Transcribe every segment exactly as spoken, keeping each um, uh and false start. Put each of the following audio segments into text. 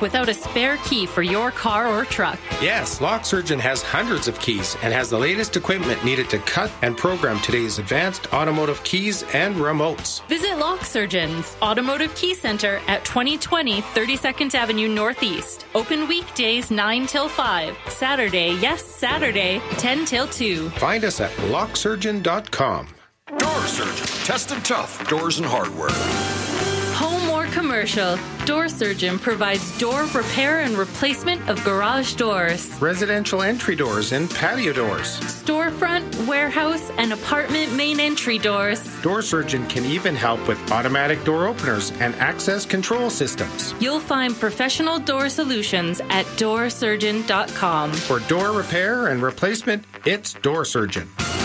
without a spare key for your car or truck. Yes, Lock Surgeon has hundreds of keys and has the latest equipment needed to cut and program today's advanced automotive keys and remotes. Visit Lock Surgeon's Automotive Key Center at twenty twenty thirty-second Avenue Northeast. Open weekdays nine till five. Saturday, yes, Saturday, ten till two. Find us at lock surgeon dot com. Door Surgeon. Tested tough doors and hardware. Home or commercial, Door Surgeon provides door repair and replacement of garage doors, residential entry doors and patio doors, storefront, warehouse, and apartment main entry doors. Door Surgeon can even help with automatic door openers and access control systems. You'll find professional door solutions at door surgeon dot com. For door repair and replacement, it's Door Surgeon.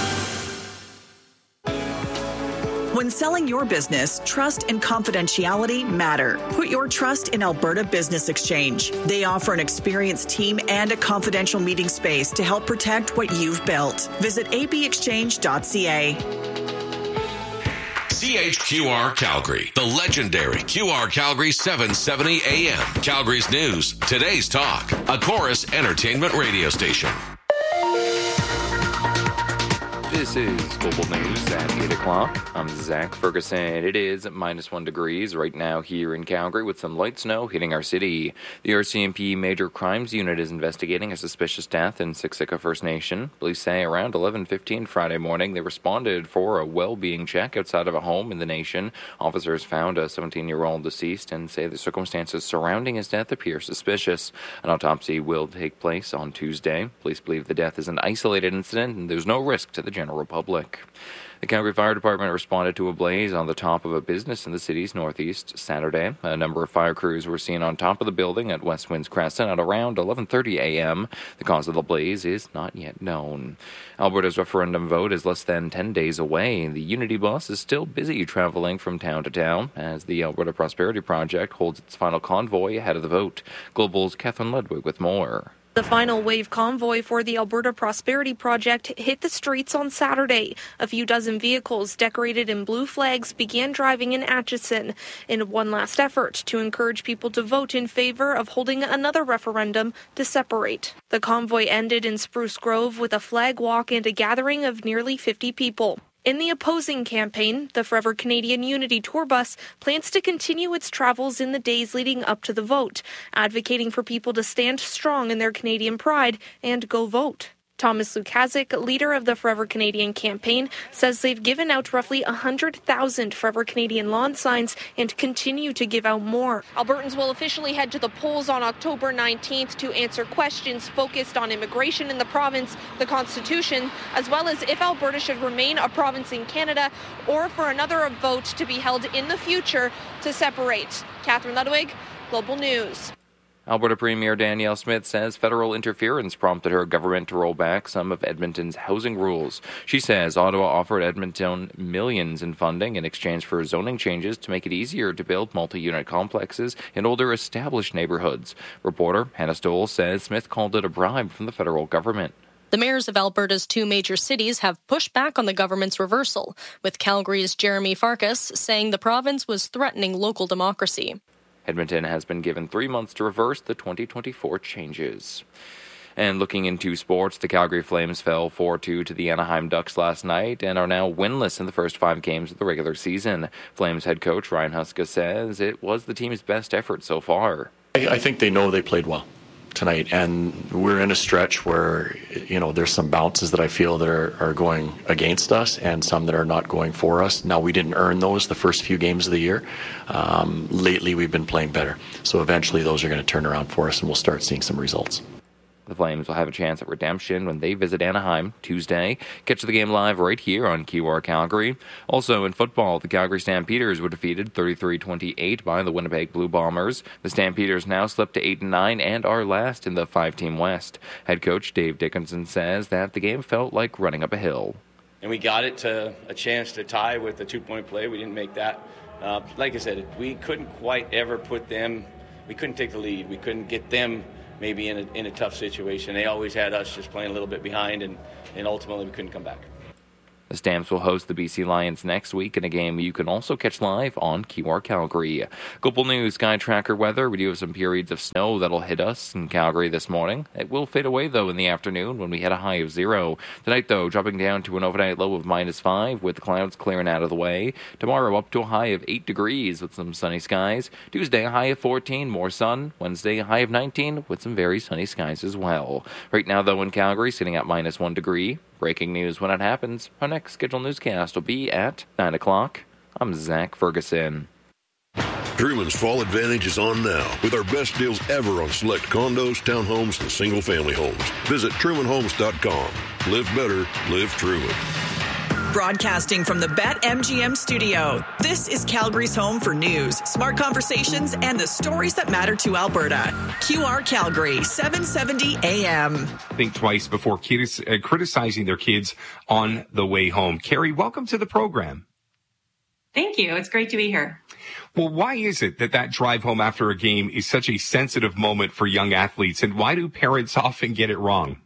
When selling your business, trust and confidentiality matter. Put your trust in Alberta Business Exchange. They offer an experienced team and a confidential meeting space to help protect what you've built. Visit a b exchange dot c a. C H Q R Calgary, the legendary Q R Calgary seven seventy A M. Calgary's news, today's talk, a Chorus Entertainment radio station. This is Global News at eight o'clock. I'm Zach Ferguson. It is minus one degrees right now here in Calgary with some light snow hitting our city. The R C M P Major Crimes Unit is investigating a suspicious death in Siksika First Nation. Police say around eleven fifteen Friday morning they responded for a well-being check outside of a home in the nation. Officers found a seventeen-year-old deceased and say the circumstances surrounding his death appear suspicious. An autopsy will take place on Tuesday. Police believe the death is an isolated incident and there's no risk to the general public. The Calgary Fire Department responded to a blaze on the top of a business in the city's northeast Saturday. A number of fire crews were seen on top of the building at West Winds Crescent at around eleven thirty a m. The cause of the blaze is not yet known. Alberta's referendum vote is less than ten days away. The Unity bus is still busy traveling from town to town as the Alberta Prosperity Project holds its final convoy ahead of the vote. Global's Catherine Ludwig with more. The final wave convoy for the Alberta Prosperity Project hit the streets on Saturday. A few dozen vehicles decorated in blue flags began driving in Atchison in one last effort to encourage people to vote in favor of holding another referendum to separate. The convoy ended in Spruce Grove with a flag walk and a gathering of nearly fifty people. In the opposing campaign, the Forever Canadian Unity Tour Bus plans to continue its travels in the days leading up to the vote, advocating for people to stand strong in their Canadian pride and go vote. Thomas Lukazik, leader of the Forever Canadian campaign, says they've given out roughly one hundred thousand Forever Canadian lawn signs and continue to give out more. Albertans will officially head to the polls on October nineteenth to answer questions focused on immigration in the province, the Constitution, as well as if Alberta should remain a province in Canada or for another vote to be held in the future to separate. Catherine Ludwig, Global News. Alberta Premier Danielle Smith says federal interference prompted her government to roll back some of Edmonton's housing rules. She says Ottawa offered Edmonton millions in funding in exchange for zoning changes to make it easier to build multi-unit complexes in older established neighborhoods. Reporter Hannah Stoll says Smith called it a bribe from the federal government. The mayors of Alberta's two major cities have pushed back on the government's reversal, with Calgary's Jeremy Farkas saying the province was threatening local democracy. Edmonton has been given three months to reverse the twenty twenty-four changes. And looking into sports, the Calgary Flames fell four two to the Anaheim Ducks last night and are now winless in the first five games of the regular season. Flames head coach Ryan Huska says it was the team's best effort so far. I think they know they played well tonight, and we're in a stretch where, you know, there's some bounces that I feel that are, are going against us and some that are not going for us. Now, we didn't earn those the first few games of the year. Um, lately, we've been playing better. So eventually those are going to turn around for us and we'll start seeing some results. The Flames will have a chance at redemption when they visit Anaheim Tuesday. Catch the game live right here on Q R Calgary. Also in football, the Calgary Stampeders were defeated thirty-three twenty-eight by the Winnipeg Blue Bombers. The Stampeders now slip to eight and nine and are last in the five-team West. Head coach Dave Dickinson says that the game felt like running up a hill. And we got it to a chance to tie with the two-point play. We didn't make that. Uh, like I said, we couldn't quite ever put them, we couldn't take the lead. We couldn't get them maybe in a, in a tough situation. They always had us just playing a little bit behind, and, and ultimately we couldn't come back. The Stamps will host the B C Lions next week in a game you can also catch live on Q R Calgary. Global News Sky Tracker weather. We do have some periods of snow that'll hit us in Calgary this morning. It will fade away, though, in the afternoon when we hit a high of zero. Tonight, though, dropping down to an overnight low of minus five with the clouds clearing out of the way. Tomorrow, up to a high of eight degrees with some sunny skies. Tuesday, a high of fourteen, more sun. Wednesday, a high of nineteen with some very sunny skies as well. Right now, though, in Calgary, sitting at minus one degree. Breaking news when it happens. Our next scheduled newscast will be at nine o'clock. I'm Zach Ferguson. Truman's Fall Advantage is on now with our best deals ever on select condos, townhomes, and single-family homes. Visit Truman Homes dot com. Live better, live Truman. Broadcasting from the BetMGM studio, this is Calgary's home for news, smart conversations, and the stories that matter to Alberta. Q R Calgary, seven seventy A M. Think twice before kids, uh, criticizing their kids on the way home. Carrie, welcome to the program. Thank you. It's great to be here. Well, why is it that that drive home after a game is such a sensitive moment for young athletes, and why do parents often get it wrong?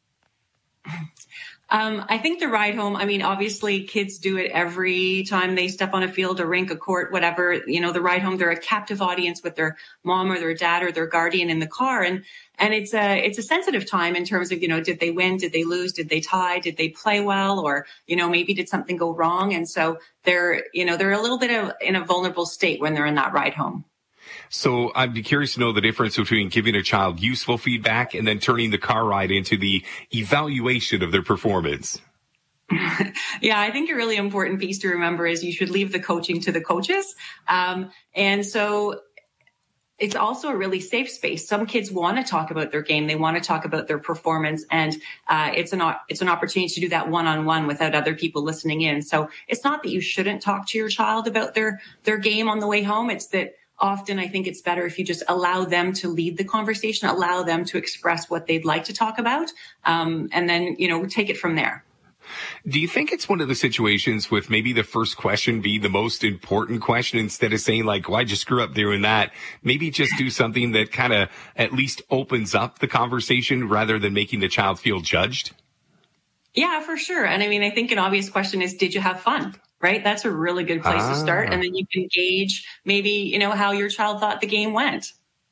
Um, I think the ride home, I mean, obviously kids do it every time they step on a field, a rink, a court, whatever, you know, the ride home, they're a captive audience with their mom or their dad or their guardian in the car. And, and it's a, it's a sensitive time in terms of, you know, did they win? Did they lose? Did they tie? Did they play well? Or, you know, maybe did something go wrong? And so they're, you know, they're a little bit of in a vulnerable state when they're in that ride home. So I'd be curious to know the difference between giving a child useful feedback and then turning the car ride into the evaluation of their performance. Yeah, I think a really important piece to remember is you should leave the coaching to the coaches. Um, and so it's also a really safe space. Some kids want to talk about their game. They want to talk about their performance. And uh, it's an it's an opportunity to do that one-on-one without other people listening in. So it's not that you shouldn't talk to your child about their their game on the way home. It's that often I think it's better if you just allow them to lead the conversation, allow them to express what they'd like to talk about, um, and then, you know, take it from there. Do you think it's one of the situations with maybe the first question be the most important question instead of saying like, why'd you screw up doing that? Maybe just do something that kind of at least opens up the conversation rather than making the child feel judged? Yeah, for sure. And I mean, I think an obvious question is, did you have fun? Right? That's a really good place ah. to start. And then you can gauge maybe, you know, how your child thought the game went.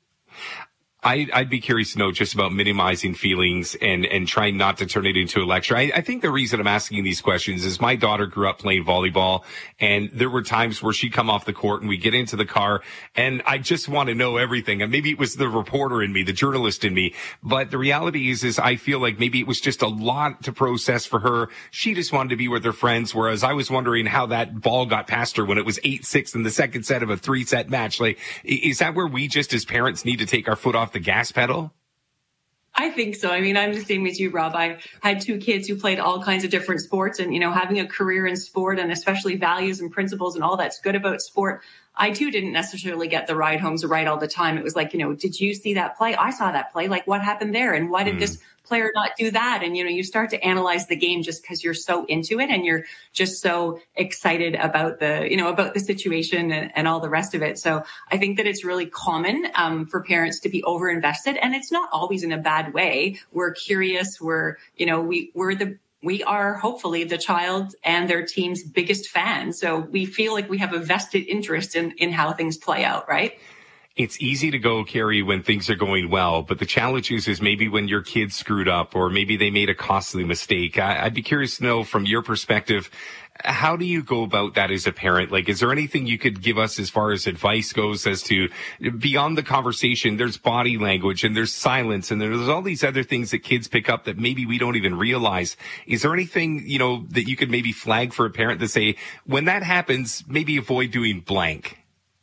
I, I'd be curious to know just about minimizing feelings and, and trying not to turn it into a lecture. I, I think the reason I'm asking these questions is my daughter grew up playing volleyball, and there were times where she'd come off the court and we get into the car and I just want to know everything. And maybe it was the reporter in me, the journalist in me. But the reality is, is I feel like maybe it was just a lot to process for her. She just wanted to be with her friends, whereas I was wondering how that ball got past her when it was eight six in the second set of a three set match. Like, is that where we just as parents need to take our foot off the gas pedal? I think so. I mean, I'm the same as you, Rob. I had two kids who played all kinds of different sports, and, you know, having a career in sport and especially values and principles and all that's good about sport. I too didn't necessarily get the ride homes right all the time. It was like, you know, did you see that play? I saw that play. Like, what happened there? And why did mm. this player not do that? And, you know, you start to analyze the game just because you're so into it and you're just so excited about the, you know, about the situation and, and all the rest of it. So I think that it's really common um, for parents to be over invested, and it's not always in a bad way. We're curious. We're, you know, we, we're the, we are hopefully the child and their team's biggest fans. So we feel like we have a vested interest in, in how things play out, right? It's easy to go, Carrie, when things are going well, but the challenge is, is maybe when your kids screwed up or maybe they made a costly mistake. I, I'd be curious to know from your perspective, how do you go about that as a parent? Like, is there anything you could give us as far as advice goes as to beyond the conversation? There's body language and there's silence and there's all these other things that kids pick up that maybe we don't even realize. Is there anything, you know, that you could maybe flag for a parent to say, when that happens, maybe avoid doing blank?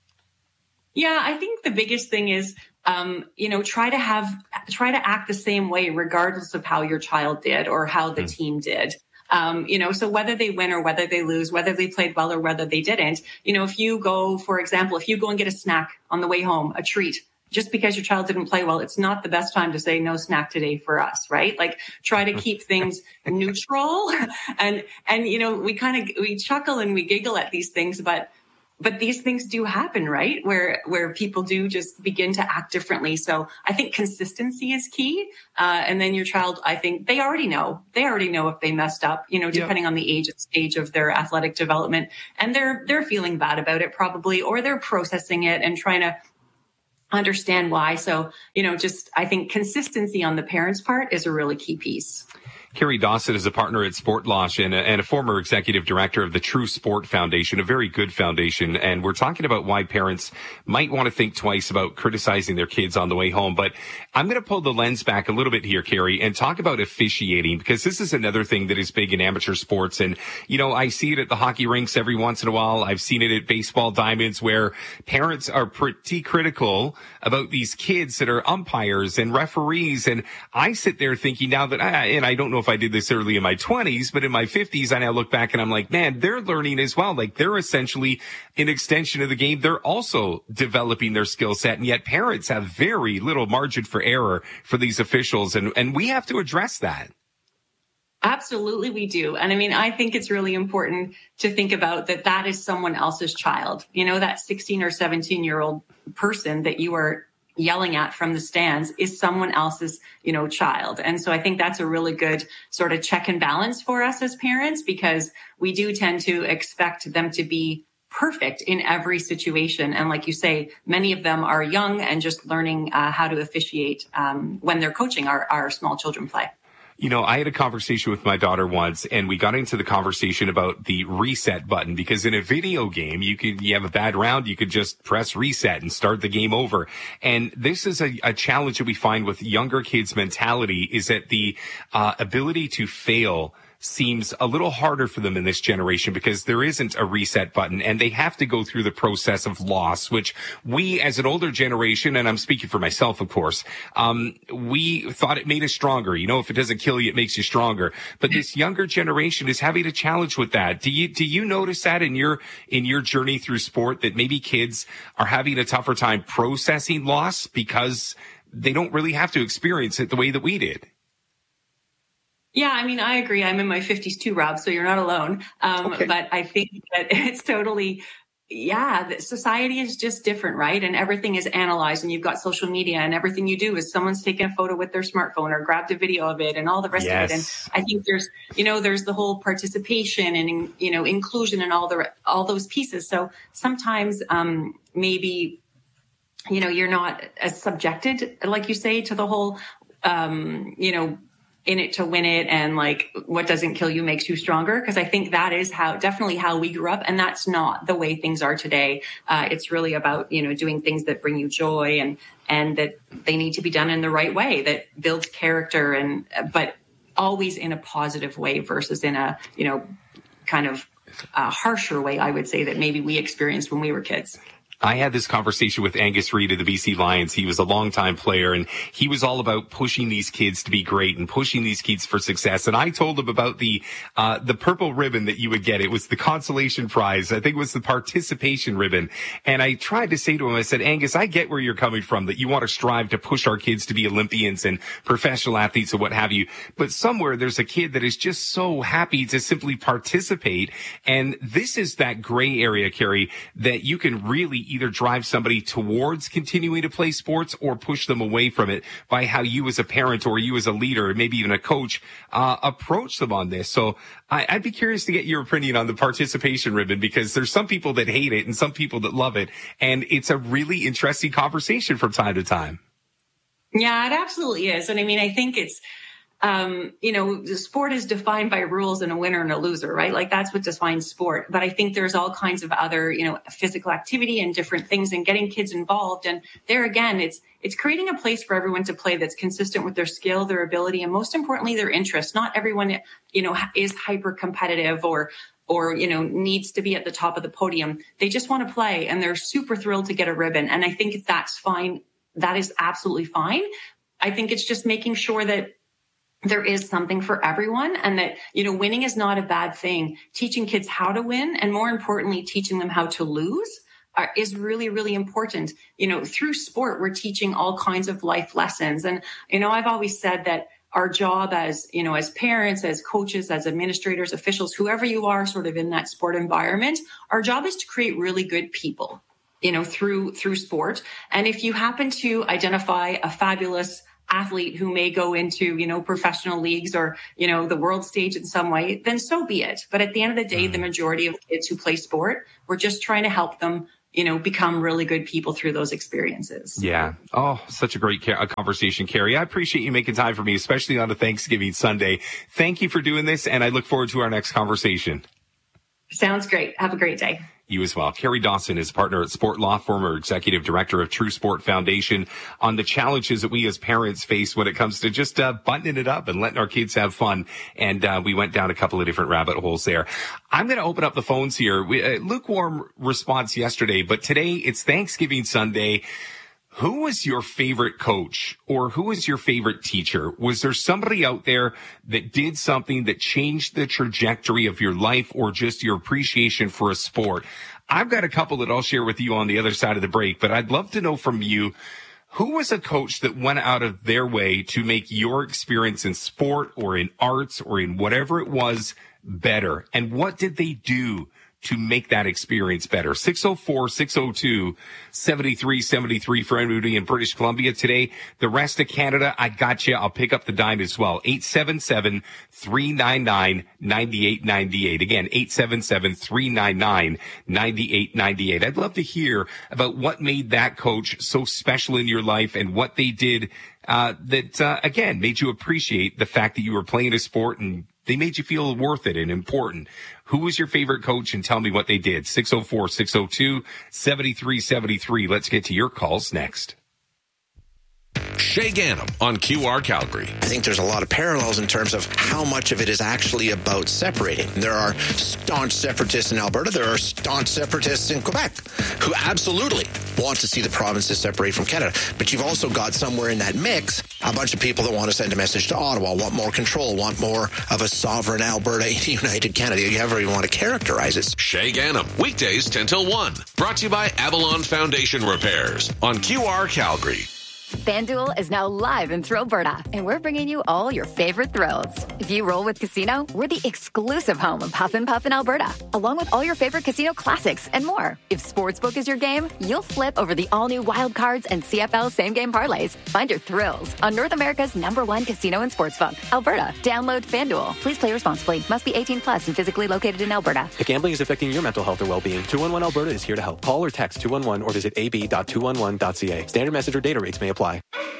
Yeah, I think the biggest thing is, um, you know, try to have, try to act the same way regardless of how your child did or how the mm. team did. Um, you know, so whether they win or whether they lose, whether they played well or whether they didn't, you know, if you go, for example, if you go and get a snack on the way home, a treat, just because your child didn't play well, it's not the best time to say no snack today for us, right? Like, try to keep things neutral. And, and, you know, we kind of, we chuckle and we giggle at these things, but but these things do happen, right? Where, where people do just begin to act differently. So I think consistency is key. Uh, and then your child, I think they already know, they already know if they messed up, you know, depending yeah. on the age and stage of their athletic development, and they're, they're feeling bad about it probably, or they're processing it and trying to understand why. So, you know, just, I think consistency on the parents' part is a really key piece. Carrie Dawson is a partner at Sportlosh and a, and a former executive director of the True Sport Foundation, a very good foundation. And we're talking about why parents might want to think twice about criticizing their kids on the way home. But I'm going to pull the lens back a little bit here, Carrie, and talk about officiating, because this is another thing that is big in amateur sports. And, you know, I see it at the hockey rinks every once in a while. I've seen it at baseball diamonds where parents are pretty critical about these kids that are umpires and referees. And I sit there thinking now that, I, and I don't know if I did this early in my twenties, but in my fifties, I now look back and I'm like, man, they're learning as well. Like, they're essentially an extension of the game. They're also developing their skill set. And yet parents have very little margin for error for these officials. And, and we have to address that. Absolutely, we do. And I mean, I think it's really important to think about that that is someone else's child. You know, that sixteen or seventeen year old person that you are yelling at from the stands is someone else's, you know, child. And so I think that's a really good sort of check and balance for us as parents, because we do tend to expect them to be perfect in every situation. And like you say, many of them are young and just learning uh, how to officiate um, when they're coaching our, our small children play. You know, I had a conversation with my daughter once, and we got into the conversation about the reset button, because in a video game, you could, you have a bad round, you could just press reset and start the game over. And this is a, a challenge that we find with younger kids' mentality, is that the uh, ability to fail seems a little harder for them in this generation, because there isn't a reset button and they have to go through the process of loss, which we as an older generation, and I'm speaking for myself, of course, um, we thought it made us stronger. You know, if it doesn't kill you, it makes you stronger. But this younger generation is having a challenge with that. Do you, do you notice that in your, in your journey through sport, that maybe kids are having a tougher time processing loss because they don't really have to experience it the way that we did? Yeah, I mean, I agree. I'm in my fifties too, Rob, so you're not alone. Um, okay. But I think that it's totally, yeah, society is just different, right? And everything is analyzed, and you've got social media, and everything you do is someone's taken a photo with their smartphone or grabbed a video of it and all the rest yes. of it. And I think there's, you know, there's the whole participation and, you know, inclusion and all the, all those pieces. So sometimes, um, maybe, you know, you're not as subjected, like you say, to the whole, um, you know, in it to win it, and like what doesn't kill you makes you stronger. Because I think that is how, definitely how we grew up, and that's not the way things are today. Uh, it's really about, you know, doing things that bring you joy, and and that they need to be done in the right way that builds character, and but always in a positive way versus in a, you know, kind of uh, harsher way, I would say, that maybe we experienced when we were kids. I had this conversation with Angus Reid of the B C Lions. He was a longtime player, and he was all about pushing these kids to be great and pushing these kids for success. And I told him about the uh the purple ribbon that you would get. It was the consolation prize. I think it was the participation ribbon. And I tried to say to him, I said, Angus, I get where you're coming from, that you want to strive to push our kids to be Olympians and professional athletes and what have you. But somewhere there's a kid that is just so happy to simply participate. And this is that gray area, Carrie, that you can really either drive somebody towards continuing to play sports or push them away from it by how you as a parent or you as a leader, or maybe even a coach, uh, approach them on this. So I, I'd be curious to get your opinion on the participation ribbon, because there's some people that hate it and some people that love it. And it's a really interesting conversation from time to time. Yeah, it absolutely is. And I mean, I think it's, Um, you know, the sport is defined by rules and a winner and a loser, right? Like that's what defines sport. But I think there's all kinds of other, you know, physical activity and different things, and getting kids involved. And there again, it's, it's creating a place for everyone to play that's consistent with their skill, their ability, and most importantly, their interest. Not everyone, you know, is hyper competitive or, or, you know, needs to be at the top of the podium. They just want to play, and they're super thrilled to get a ribbon. And I think that's fine. That is absolutely fine. I think it's just making sure that there is something for everyone, and that, you know, winning is not a bad thing. Teaching kids how to win, and more importantly, teaching them how to lose are, is really, really important. You know, through sport, we're teaching all kinds of life lessons. And, you know, I've always said that our job as, you know, as parents, as coaches, as administrators, officials, whoever you are sort of in that sport environment, our job is to create really good people, you know, through, through sport. And if you happen to identify a fabulous athlete who may go into, you know, professional leagues or, you know, the world stage in some way, then so be it. But at the end of the day, the majority of kids who play sport, we're just trying to help them, you know, become really good people through those experiences. Yeah. Oh, such a great ca- conversation, Carrie. I appreciate you making time for me, especially on a Thanksgiving Sunday. Thank you for doing this, and I look forward to our next conversation. Sounds great. Have a great day. You as well. Carrie Dawson is a partner at Sport Law, former executive director of True Sport Foundation, on the challenges that we as parents face when it comes to just uh, buttoning it up and letting our kids have fun. And uh, we went down a couple of different rabbit holes there. I'm going to open up the phones here. We, uh, lukewarm response yesterday, but today it's Thanksgiving Sunday. Who was your favorite coach, or who was your favorite teacher? Was there somebody out there that did something that changed the trajectory of your life or just your appreciation for a sport? I've got a couple that I'll share with you on the other side of the break, but I'd love to know from you, who was a coach that went out of their way to make your experience in sport or in arts or in whatever it was better? And what did they do to make that experience better? six oh four, six oh two, seven three seven three for anybody in British Columbia today. The rest of Canada, I got you. I'll pick up the dime as well. eight seven seven, three nine nine, nine eight nine eight. Again, eight seven seven, three nine nine, nine eight nine eight. I'd love to hear about what made that coach so special in your life and what they did uh that, uh, again, made you appreciate the fact that you were playing a sport and they made you feel worth it and important. Who was your favorite coach, and tell me what they did? six oh four, six oh two, seven three seven three. Let's get to your calls next. Shay Gannam on Q R Calgary. I think there's a lot of parallels in terms of how much of it is actually about separating. There are staunch separatists in Alberta. There are staunch separatists in Quebec who absolutely want to see the provinces separate from Canada. But you've also got somewhere in that mix a bunch of people that want to send a message to Ottawa, want more control, want more of a sovereign Alberta in a united Canada. You ever even want to characterize it. Shay Gannam, weekdays ten till one. Brought to you by Avalon Foundation Repairs on Q R Calgary. FanDuel is now live in Thrillberta, and we're bringing you all your favorite thrills. If you roll with Casino, we're the exclusive home of Huff and Puff in Alberta, along with all your favorite casino classics and more. If Sportsbook is your game, you'll flip over the all-new Wild Cards and C F L same-game parlays. Find your thrills on North America's number one casino and sportsbook, Alberta. Download FanDuel. Please play responsibly. Must be eighteen plus and physically located in Alberta. If gambling is affecting your mental health or well-being, two one one Alberta is here to help. Call or text two one one or visit a b dot two one one dot c a. Standard message or data rates may apply.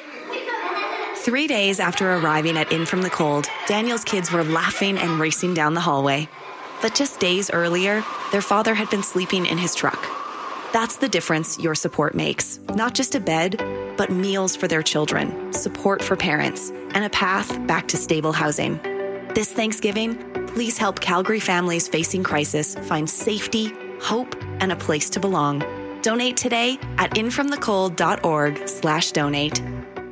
Three days after arriving at In From the Cold, Daniel's kids were laughing and racing down the hallway. But just days earlier, their father had been sleeping in his truck. That's the difference your support makes. Not just a bed, but meals for their children, support for parents, and a path back to stable housing. This Thanksgiving, please help Calgary families facing crisis find safety, hope, and a place to belong. Donate today at infromthecold.org slash donate.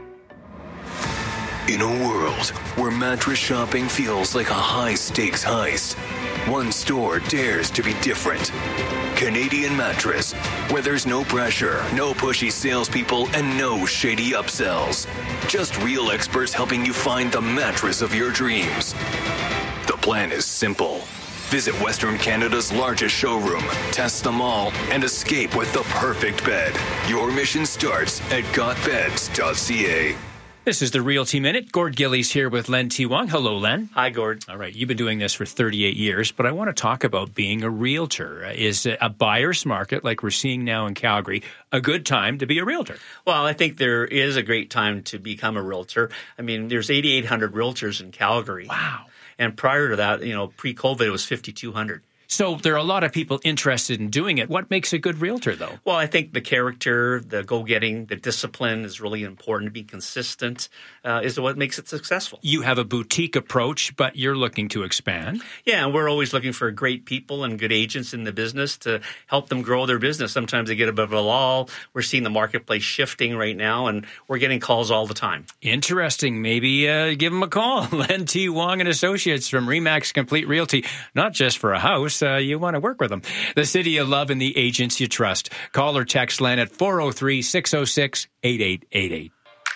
In a world where mattress shopping feels like a high-stakes heist, one store dares to be different. Canadian Mattress, where there's no pressure, no pushy salespeople, and no shady upsells. Just real experts helping you find the mattress of your dreams. The plan is simple. Visit Western Canada's largest showroom, test them all, and escape with the perfect bed. Your mission starts at got beds dot c a. This is the Realty Minute. Gord Gillies here with Len T. Wong. Hello, Len. Hi, Gord. All right, you've been doing this for thirty-eight years, but I want to talk about being a realtor. Is a buyer's market, like we're seeing now in Calgary, a good time to be a realtor? Well, I think there is a great time to become a realtor. I mean, there's eighty-eight hundred realtors in Calgary. Wow. And prior to that, you know, pre-COVID, it was fifty-two hundred. So there are a lot of people interested in doing it. What makes a good realtor, though? Well, I think the character, the go-getting, the discipline is really important. To be consistent uh, is what makes it successful. You have a boutique approach, but you're looking to expand. Yeah, and we're always looking for great people and good agents in the business to help them grow their business. Sometimes they get a bit of a lull. We're seeing the marketplace shifting right now, and we're getting calls all the time. Interesting. Maybe uh, give them a call. Len T. Wong and Associates from Remax Complete Realty, not just for a house. Uh, you want to work with them. The city of love and the agents you trust. Call or text Len at four oh three, six oh six, eight eight eight eight.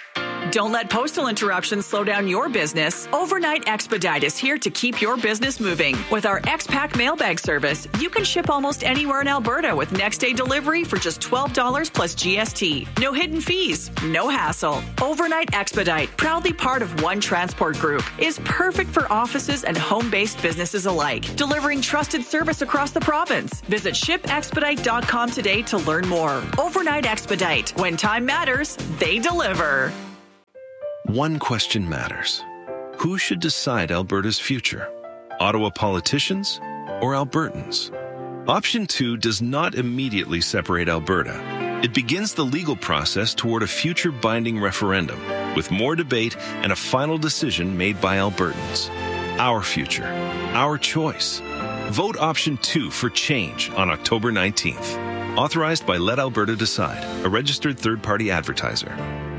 Don't let postal interruptions slow down your business. Overnight Expedite is here to keep your business moving. With our X-Pack mailbag service, you can ship almost anywhere in Alberta with next-day delivery for just twelve dollars plus G S T. No hidden fees, no hassle. Overnight Expedite, proudly part of One Transport Group, is perfect for offices and home-based businesses alike, delivering trusted service across the province. Visit ship expedite dot com today to learn more. Overnight Expedite. When time matters, they deliver. One question matters. Who should decide Alberta's future? Ottawa politicians or Albertans? Option two does not immediately separate Alberta. It begins the legal process toward a future binding referendum, with more debate and a final decision made by Albertans. Our future, our choice. Vote option two for change on October nineteenth. Authorized by Let Alberta Decide, a registered third-party advertiser.